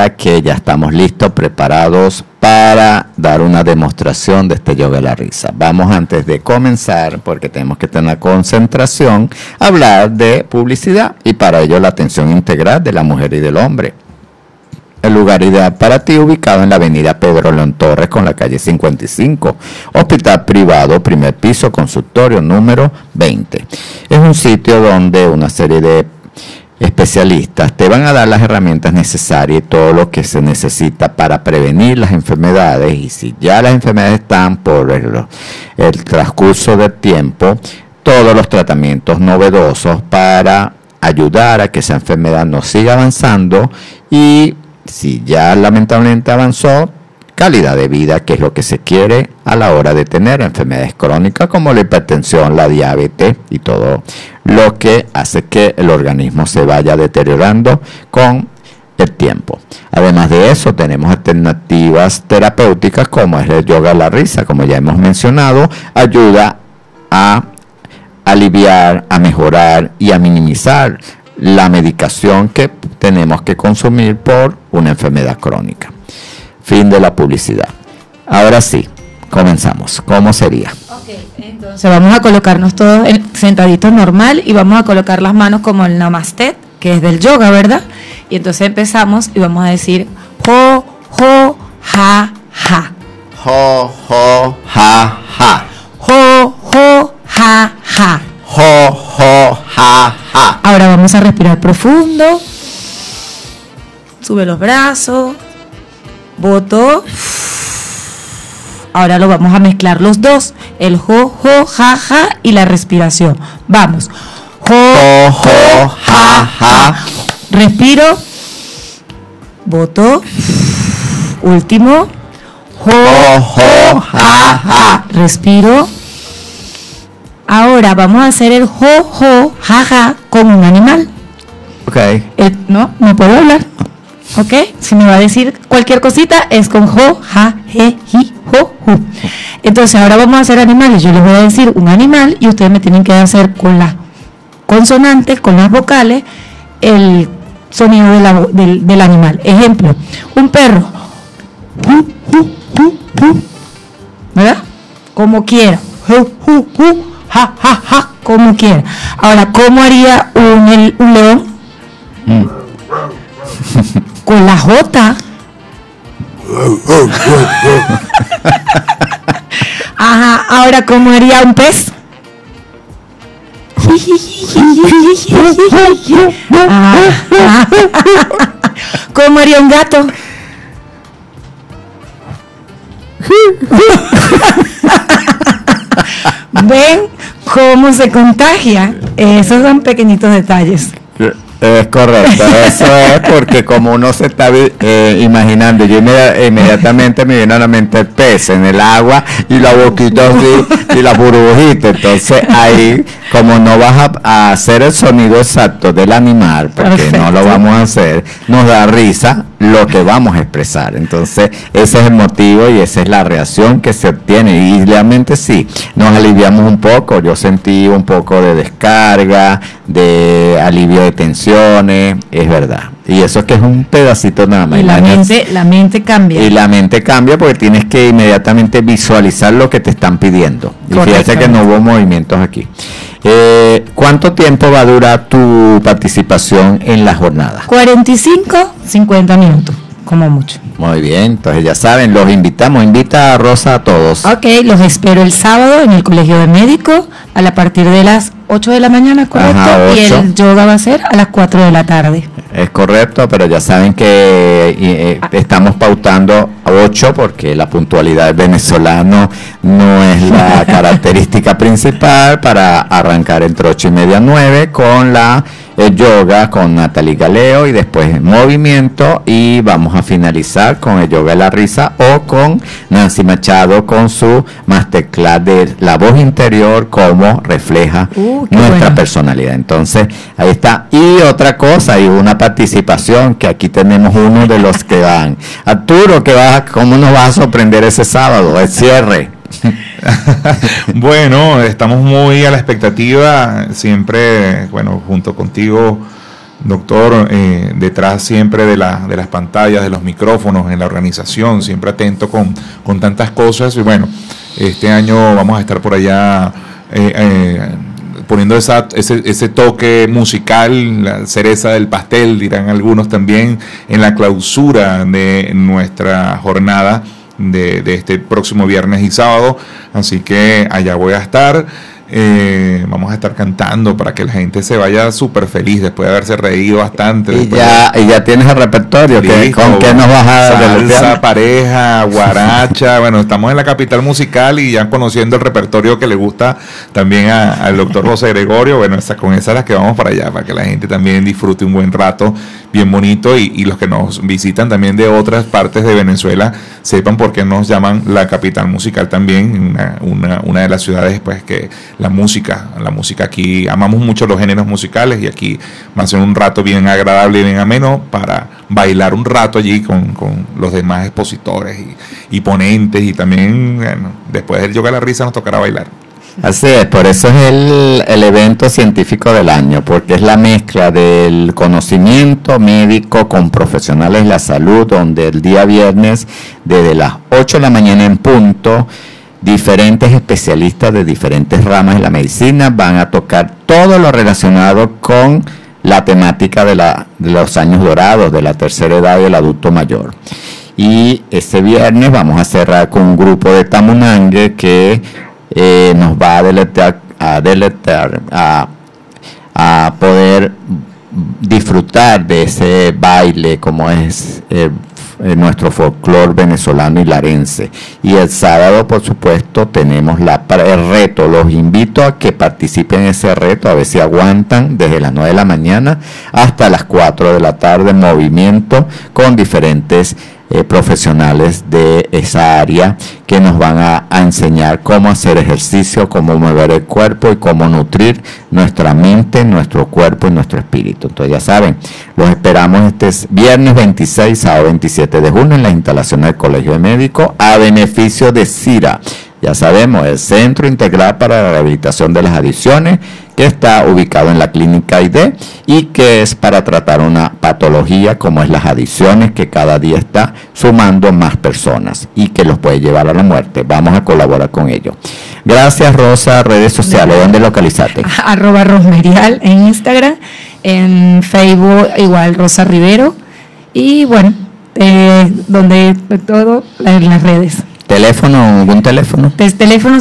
manera que ya estamos listos, preparados para dar una demostración de este yoga de la risa. Vamos, antes de comenzar, porque tenemos que tener concentración, a hablar de publicidad, y para ello la atención integral de la mujer y del hombre. El lugar ideal para ti, ubicado en la avenida Pedro León Torres con la calle 55, hospital privado, primer piso, consultorio número 20. Es un sitio donde una serie de especialistas te van a dar las herramientas necesarias y todo lo que se necesita para prevenir las enfermedades, y si ya las enfermedades están por el transcurso del tiempo, todos los tratamientos novedosos para ayudar a que esa enfermedad no siga avanzando, y si ya lamentablemente avanzó, calidad de vida, que es lo que se quiere a la hora de tener enfermedades crónicas como la hipertensión, la diabetes y todo lo que hace que el organismo se vaya deteriorando con el tiempo. Además de eso, tenemos alternativas terapéuticas como es el yoga de la risa, como ya hemos mencionado, ayuda a aliviar, a mejorar y a minimizar la medicación que tenemos que consumir por una enfermedad crónica. Fin de la publicidad. Ahora sí, comenzamos. ¿Cómo sería? Entonces vamos a colocarnos todos sentaditos normal y vamos a colocar las manos como el Namaste, que es del yoga, ¿verdad? Y entonces empezamos y vamos a decir ho, ho, ha, ha. Ho, ho, ha, ha. Ho, ho, ha, ha. Ho, ho, ha, ha. Ahora vamos a respirar profundo. Sube los brazos. Boto. Ahora lo vamos a mezclar los dos, el ho, ho, ha, ha y la respiración. Vamos. Ho, ho, ha, ha. Respiro. Boto. Último. Ho, ho, ha, ha. Respiro. Ahora vamos a hacer el ho, ho, ha, ha con un animal. Ok. No puedo hablar. Ok, si me va a decir cualquier cosita es con ho, ha, he, hi, ho, hu. Entonces ahora vamos a hacer animales. Yo les voy a decir un animal y ustedes me tienen que hacer con las consonantes, con las vocales, el sonido del animal. Ejemplo, un perro. ¿Verdad? Como quiera. Ja, ja, ja, como quiera. Ahora, ¿cómo haría un león? Con la J. Ajá, ahora ¿cómo haría un pez? ¿Cómo haría un gato? ¿Ven cómo se contagia? Esos son pequeñitos detalles. Es correcto, eso es porque como uno se está imaginando, yo inmediatamente me viene a la mente el pez en el agua y la boquita así y la burbujita, entonces ahí como no vas a hacer el sonido exacto del animal, porque perfecto, no lo vamos a hacer, nos da risa lo que vamos a expresar, entonces ese es el motivo y esa es la reacción que se obtiene, y realmente sí, nos aliviamos un poco. Yo sentí un poco de descarga, de alivio de tensiones, es verdad, y eso es que es un pedacito nada más. Y la mente cambia. Y la mente cambia porque tienes que inmediatamente visualizar lo que te están pidiendo. Y fíjate que no hubo movimientos aquí. ¿Cuánto tiempo va a durar tu participación en la jornada? 45-50 minutos, como mucho. Muy bien, entonces ya saben, los invitamos, invita a Rosa a todos. Ok, los espero el sábado en el Colegio de Médicos a partir de las 8 de la mañana, ¿correcto? Ajá, y el yoga va a ser a las 4 de la tarde. Es correcto, pero ya saben que estamos pautando a 8 porque la puntualidad del venezolano no es la característica principal para arrancar entre 8:30 y 9 con el yoga con Natalie Galeo y después movimiento, y vamos a finalizar con el yoga de la risa o con Nancy Machado con su masterclass de la voz interior, cómo refleja nuestra personalidad. Entonces ahí está. Y otra cosa, y una participación que aquí tenemos uno de los que van. Arturo, ¿cómo nos vas a sorprender ese sábado, el cierre? Bueno, estamos muy a la expectativa, siempre, bueno, junto contigo doctor, detrás siempre de las pantallas, de los micrófonos, en la organización, siempre atento con tantas cosas. Y bueno, este año vamos a estar por allá poniendo ese toque musical, la cereza del pastel, dirán algunos también, en la clausura de nuestra jornada de este próximo viernes y sábado. Así que allá voy a estar. Vamos a estar cantando para que la gente se vaya súper feliz después de haberse reído bastante. Y ya tienes el repertorio. ¿Con qué nos vas a salsa, pareja, guaracha? Bueno, estamos en la capital musical y ya conociendo el repertorio que le gusta también al doctor José Gregorio. Bueno, con esas las que vamos para allá, para que la gente también disfrute un buen rato bien bonito, y los que nos visitan también de otras partes de Venezuela sepan por qué nos llaman la capital musical también, una de las ciudades pues que la música aquí, amamos mucho los géneros musicales, y aquí va a ser un rato bien agradable y bien ameno para bailar un rato allí con los demás expositores y ponentes, y también bueno, después del Yoga de la Risa nos tocará bailar. Así es, por eso es el evento científico del año, porque es la mezcla del conocimiento médico con profesionales de la salud, donde el día viernes, desde las 8 de la mañana en punto, diferentes especialistas de diferentes ramas de la medicina van a tocar todo lo relacionado con la temática de los años dorados, de la tercera edad y del adulto mayor. Y este viernes vamos a cerrar con un grupo de Tamunangue que nos va a poder disfrutar de ese baile como es nuestro folclore venezolano y larense. Y el sábado, por supuesto, tenemos el reto. Los invito a que participen en ese reto, a ver si aguantan desde las 9 de la mañana hasta las 4 de la tarde, en movimiento con diferentes profesionales de esa área que nos van a enseñar cómo hacer ejercicio, cómo mover el cuerpo y cómo nutrir nuestra mente, nuestro cuerpo y nuestro espíritu. Entonces ya saben, los esperamos este viernes 26, sábado 27 de junio en las instalaciones del Colegio de Médicos a beneficio de CIRA. Ya sabemos, el Centro Integral para la Rehabilitación de las Adicciones, que está ubicado en la Clínica ID y que es para tratar una patología como es las adicciones, que cada día está sumando más personas y que los puede llevar a la muerte. Vamos a colaborar con ello. Gracias, Rosa. Redes sociales, ¿dónde localizarte? @Rosmerial en Instagram, en Facebook igual Rosa Rivero, y bueno, donde todo en las redes. ¿Teléfono? ¿Algún teléfono? Teléfono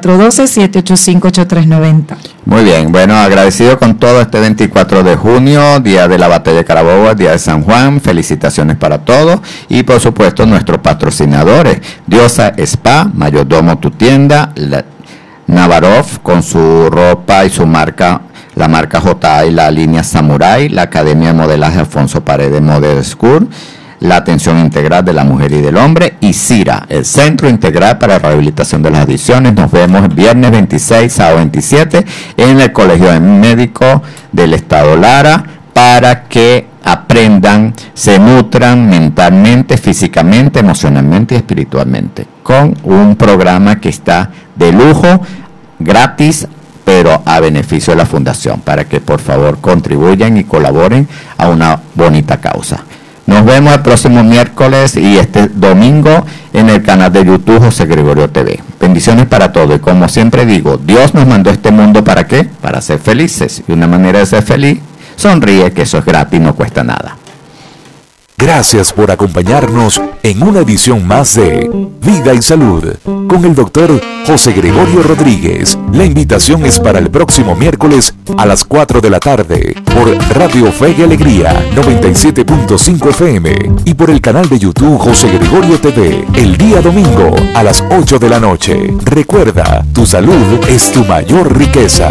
0412-785-8390. Muy bien, bueno, agradecido con todo este 24 de junio, día de la Batalla de Carabobo, día de San Juan. Felicitaciones para todos y por supuesto nuestros patrocinadores: Diosa Spa, Mayordomo Tu Tienda, Navarov con su ropa y su marca, la marca J.A. y la línea Samurai, la Academia de Modelaje Alfonso Paredes Model School, la atención integral de la mujer y del hombre, y CIRA, el Centro Integral para la Rehabilitación de las Adicciones. Nos vemos el viernes 26, sábado 27 en el Colegio de Médicos del Estado Lara, para que aprendan, se nutran mentalmente, físicamente, emocionalmente y espiritualmente, con un programa que está de lujo, gratis, pero a beneficio de la Fundación, para que por favor contribuyan y colaboren a una bonita causa. Nos vemos el próximo miércoles y este domingo en el canal de YouTube José Gregorio TV. Bendiciones para todos, y como siempre digo, Dios nos mandó a este mundo ¿para qué? Para ser felices, y una manera de ser feliz, sonríe, que eso es gratis, no cuesta nada. Gracias por acompañarnos en una edición más de Vida y Salud con el doctor José Gregorio Rodríguez. La invitación es para el próximo miércoles a las 4 de la tarde por Radio Fe y Alegría 97.5 FM y por el canal de YouTube José Gregorio TV el día domingo a las 8 de la noche. Recuerda, tu salud es tu mayor riqueza.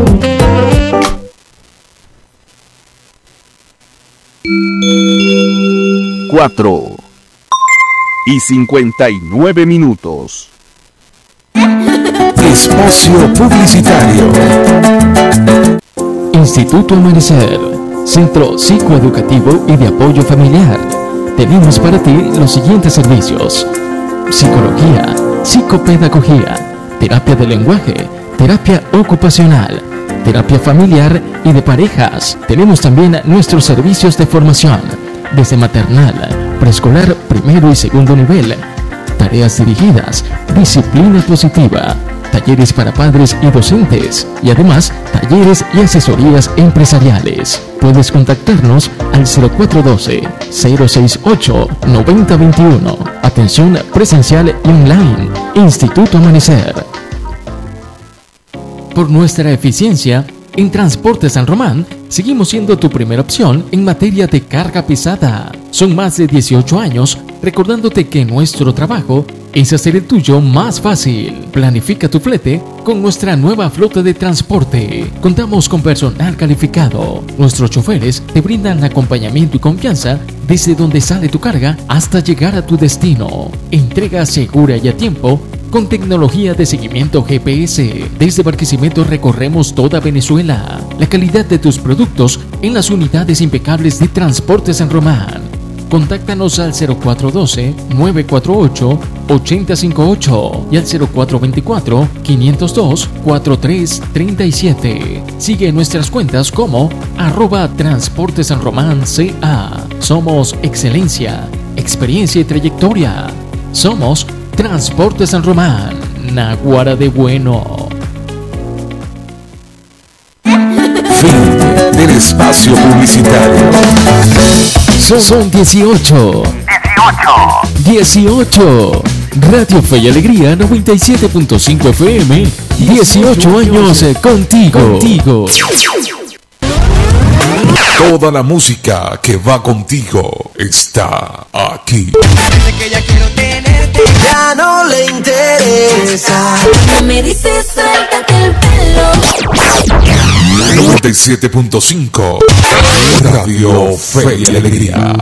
4:59. Espacio publicitario. Instituto Amanecer, Centro Psicoeducativo y de Apoyo Familiar. Tenemos para ti los siguientes servicios: psicología, psicopedagogía, terapia de lenguaje, terapia ocupacional, terapia familiar y de parejas. Tenemos también nuestros servicios de formación, desde maternal, preescolar, primero y segundo nivel, tareas dirigidas, disciplina positiva, talleres para padres y docentes, y además talleres y asesorías empresariales. Puedes contactarnos al 0412-068-9021. Atención presencial y online. Instituto Amanecer. Por nuestra eficiencia, en Transporte San Román, seguimos siendo tu primera opción en materia de carga pesada. Son más de 18 años recordándote que nuestro trabajo es hacer el tuyo más fácil. Planifica tu flete con nuestra nueva flota de transporte. Contamos con personal calificado. Nuestros choferes te brindan acompañamiento y confianza desde donde sale tu carga hasta llegar a tu destino. Entrega segura y a tiempo con tecnología de seguimiento GPS. Desde Barquisimeto recorremos toda Venezuela. La calidad de tus productos en las unidades impecables de Transporte San Román. Contáctanos al 0412-948-8058 y al 0424-502-4337. Sigue nuestras cuentas como @transportesanromanca. Somos excelencia, experiencia y trayectoria. Somos Transporte San Román, Naguara de bueno. Fin del espacio publicitario. Son 18. Radio Fe y Alegría 97.5 FM. 18 años contigo. Toda la música que va contigo está aquí. Desde que ya quiero tenerte, ya no le interesa. Me dices suéltate el pelo. 97.5 Radio Fe y Alegría.